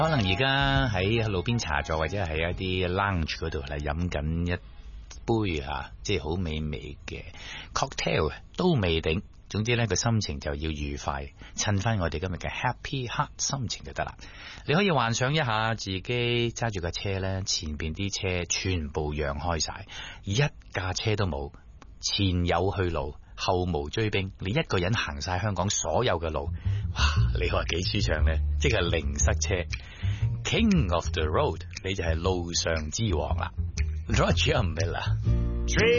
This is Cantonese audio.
可能而家喺路邊茶座或者係一啲 lounge 嗰度嚟飲緊一杯即係好美味嘅 cocktail 都未定。總之呢個心情就要愉快，襯翻我哋今日嘅 happy heart 心情就得啦。你可以幻想一下自己揸住架車呢，前邊啲車全部讓開晒，一架車都冇，前有去路，後無追兵，你一個人行晒香港所有嘅路，哇！你話幾舒暢呢？即係零塞車 ，King of the Road， 你就係路上之王啦。Roger Miller。